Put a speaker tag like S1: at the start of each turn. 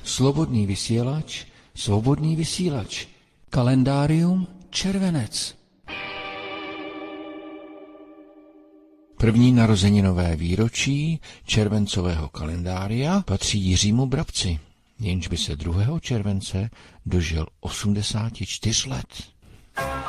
S1: Slobodný vysílač, svobodný vysílač. Kalendárium červenec. První narozeninové výročí červencového kalendária patří Jiřímu Brabci, jenž by se 2. července dožil 84 let.